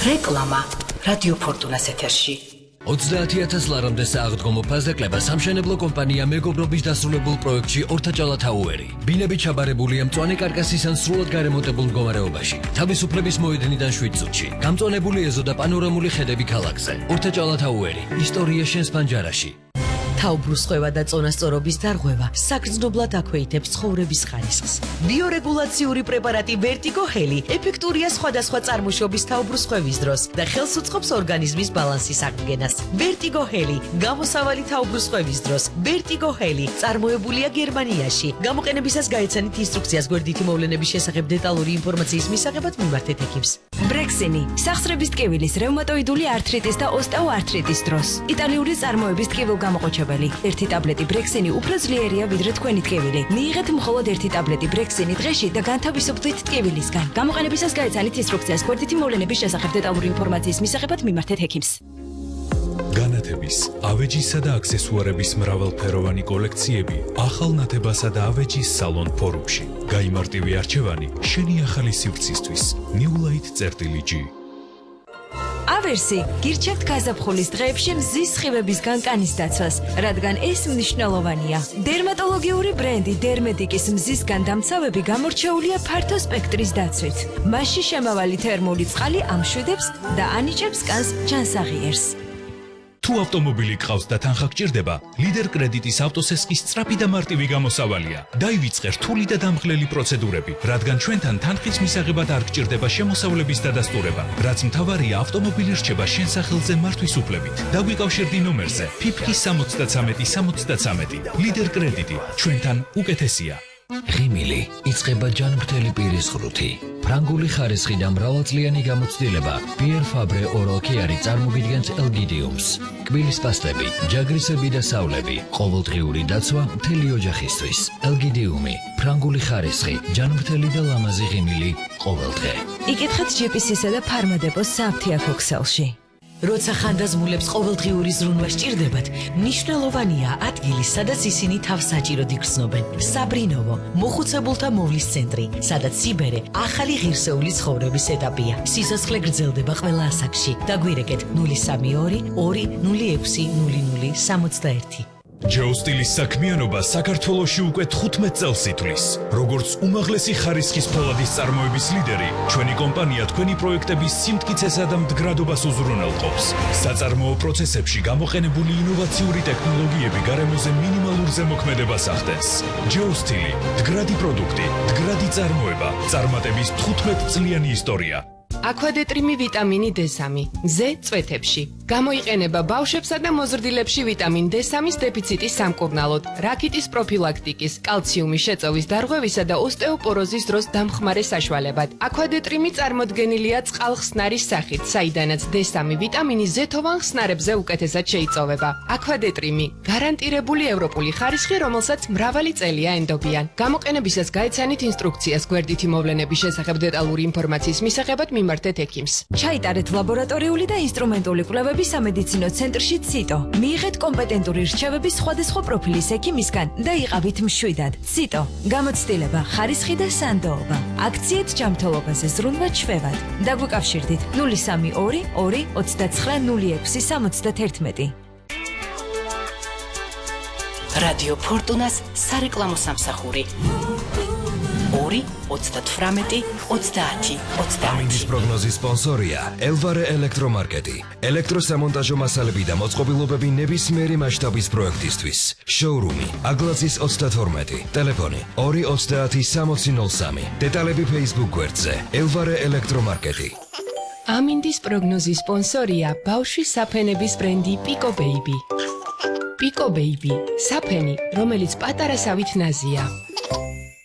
რეკლამა რადიო ფორტუნას ეთერში 30,000 ლარამდე სააღდგომო ფასდაკლება სამშენებლო კომპანია მეგობრობის დასრულებულ პროექტში ორთაჭალათაუერი. ბინები ჩაბარებულია მწვანე კარკასის ან სრულად გარემონტებულ მდგომარეობაში. თავისუფლების მოედნიდან 7 წუთში. გამწვანებული ეზო და პანორამული ხედები ქალაქზე. ორთაჭალათაუერი. ისტორია შენს პანჯარაში. თავბრუსხვევა და წონასწორობის დარღვევა საგრძნობლად აქვეითებს ცხოვრების ხარისხს. ბიორეგულაციური პრეპარატი Vertigo Heli ეფექტურია სხვადასხვა წარმოშობის თავბრუსხვევის დროს და ხელს უწყობს ორგანიზმის ბალანსის აღდგენას. Vertigo Heli გამოსავალი თავბრუსხვევის დროს. Vertigo Heli წარმოებულია გერმანიაში. გამოყენებისას გაეცანით ინსტრუქციას გვერდითი მოვლენების შესახებ დეტალური ინფორმაციის მისაღებად მიმართეთ ექიმს. ბრექსინი სახსრების ტკივილის, რევმატოიდული ართრიტის და ოსტეოართრიტის დროს. იტალიური წარმოების ტკივილგამოყოჩებელი. ერთი ტაბლეტი ბრექსინი უფრო ძლიერია ვიდრე თქვენი ტკივილი. მიიღეთ მხოლოდ ერთი ტაბლეტი ბრექსინი დღეში და განთავისუფლდით ტკივილისგან. გამოყენებისას გაეცანით ინსტრუქციას გვერდითი მოვლენების შესახებ დეტალური ინფორმაციის მისაღებად მიმართეთ ექიმს. განათების, ავეჯისა და აქსესუარების მრავალფეროვანი კოლექციები ახალ ნათებასა და ავეჯის სალონ ფორუმში. გაიმარტივი არჩევანი შენი ახალი სივრცისთვის. New Light G. ავერსი გირჩევთ გაზაფხულის დღეებში მზის სხივებისგან კანის დაცვას, რადგან ეს მნიშვნელოვანია. დერმატოლოგიური ბრენდი დერმედიკის მზისგან დამცავები გამორჩეულია ფართო სპექტრის დაცვით. მასში შემავალი თერმული წყალი ამშვიდებს და ანიჭებს კანს ჯანსაღიერს. თუ ავტომობილი გყავს და თანხა გჭირდება, ლიდერ კრედიტის ავტოსესკის სწრაფი და მარტივი გამოსავალია. დაივიწყე რთული და დამხლელი პროცედურები, რადგან ჩვენთან თანხის მისაღებად არ გჭირდება შემოსავლების დადასტურება, რაც მთავარია ავტომობილი რჩება შენ სახელზე მართვის უფლებით. დაგვიკავშირდი ნომერზე PIPK 73 ლიდერ კრედიტი, ჩვენთან უკეთესია. ღიმილი იწყება ჯანმრთელი პირის ღრუთი. ფრანგული ხარისხი და მრავალწლიანი გამოცდილება Pierre Fabre Oral Care წარმოგიდგენს ელგიდიუმს. კბილის პასტები, ჯაგრისები და სავლები, ყოველდღიური დაცვა მთელი ოჯახისთვის. ელგიდიუმი, ფრანგული ხარისხი, ჯანმრთელი და ლამაზი ღიმილი ყოველდღე. იკითხეთ GPC-სა და ფარმადეპოს სააფთიაქო ქსელში. როცა ხანდაზმულებს ყოველდღიური ზრუნვა სჭირდებათ, მნიშვნელოვანია ადგილი, სადაც ისინი თავს საჭიროდ იგრძნობენ. საბრინოვო, მოხუცებულთა მოვლის центრი, სადაც სიბერე ახალი ღირსეული ცხოვრების ეტაპია. სიცოცხლე გრძელდება ყველა ასაკში. დაგვირეკეთ 032 206 0061. ჯო სტილის საქმიანობა საქართველოში უკვე 15 წელს ითვლის. როგორც უმაღლესი ხარისხის ფოლადის წარმოების ლიდერი, ჩვენი კომპანია თქვენი პროექტების სიმტკიცესა და მდგრადობას უზრუნველყოფს. საწარმოო პროცესებში გამოყენებული ინოვაციური ტექნოლოგიები გარემოზე მინიმალურ ზემოქმედებას ახდენს. ჯო სტილი, მდგრადი პროდუქტი, მდგრადი წარმოება, წარმატების 15 წლიანი ისტორია. აქვადეტრიმი ვიტამინი D3 მზე წვეთებში. გამოიყენება ბავშვებსა და მოზრდილებში ვიტამინ D3-ის დეფიციტის სამკურნალოდ, რაკიტის პროფილაქტიკის, კალციუმის შეწოვის დარღვევისა და ოსტეოპოროზის დროს დამხმარე საშუალებად. აქვადეტრიმი წარმოდგენილია წყალხსნარის სახით, საიდანაც D3 ვიტამინი ზეთოვან ხსნარებზე უკეთესად შეიწოვება. აქვადეტრიმი გარანტირებული ევროპული ხარისხი, რომელსაც მრავალი წელია ენდობიან. გამოყენებისას გაეცანით ინსტრუქციას გვერდითი მოვლენების შესახებ დეტალური ინფორმაციის მისაღებად მიმართეთ ექიმს. ჩაიტარეთ ლაბორატორიული და ინსტრუმენტული კვლევები სამედიცინო ცენტრში CITO. მიიღეთ კომპეტენტური რჩევები სხვადასხვა პროფილის ექიმისგან და იყავით მშვიდად. CITO. გამოცდილება, ხარისხი და სანდოობა. აქციეთ ჯანმრთელობაზე ზრუნვა ჩვევად. დაგვიკავშირდით 032 229 0671. რადიო ფორტუნას სარეკლამო სამსახური 2-38-30-30. ამინდის პროგნოზის სპონსორია ელვარე ელექტრომარკეტი. ელექტროსამონტაჟო მასალები და მოწყობილობები ნებისმიერი მასშტაბის პროექტისთვის. შოურუმი აგლაძის 32, ტელეფონი 230-6003. დეტალები Facebook გვერდზე ელვარე ელექტრომარკეტი. ამინდის პროგნოზის სპონსორია ბავშვის საფენების ბრენდი Pico Baby. Pico Baby, საფენი, რომელიც პატარა სავით ნაზია.